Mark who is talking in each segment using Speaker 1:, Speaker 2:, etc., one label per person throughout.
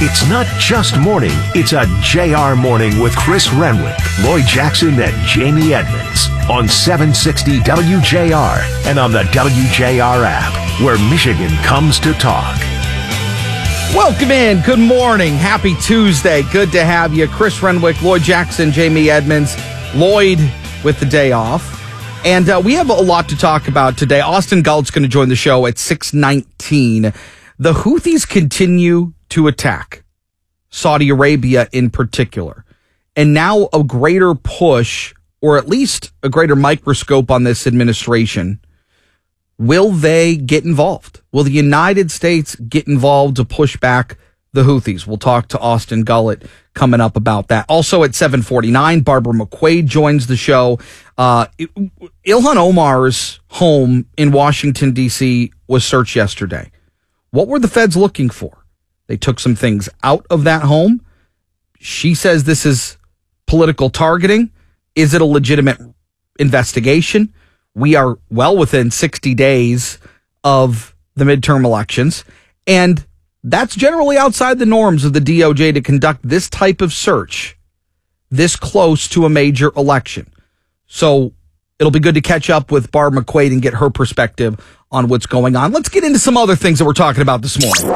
Speaker 1: It's not just morning, it's a JR morning with Chris Renwick, Lloyd Jackson, and Jamie Edmonds on 760 WJR and on the WJR app, where Michigan comes to talk.
Speaker 2: Welcome in. Good morning. Happy Tuesday. Good to have you. Chris Renwick, Lloyd Jackson, Jamie Edmonds. Lloyd with the day off. And we have a lot to talk about today. Austin Gult's going to join the show at 6:19. The Houthis continue to attack Saudi Arabia in particular. And now a greater push, or at least a greater microscope on this administration. Will they get involved? Will the United States get involved to push back the Houthis? We'll talk to Austin Gullett coming up about that. Also at 7:49, Barbara McQuade joins the show. Ilhan Omar's home in Washington, D.C. was searched yesterday. What were the feds looking for? They took some things out of that home. She says this is political targeting. Is it a legitimate investigation? We are well within 60 days of the midterm elections, and that's generally outside the norms of the DOJ to conduct this type of search this close to a major election. So it'll be good to catch up with Barb McQuade and get her perspective on what's going on. Let's get into some other things that we're talking about this morning.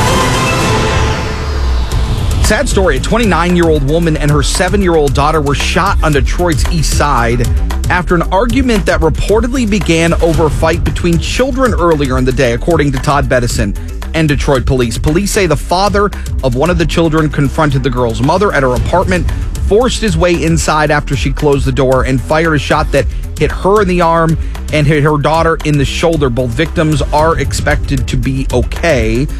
Speaker 2: Sad story. A 29-year-old woman and her 7-year-old daughter were shot on Detroit's east side after an argument that reportedly began over a fight between children earlier in the day, according to Todd Bettison and Detroit police. Police say the father of one of the children confronted the girl's mother at her apartment, forced his way inside after she closed the door, and fired a shot that hit her in the arm and hit her daughter in the shoulder. Both victims are expected to be okay.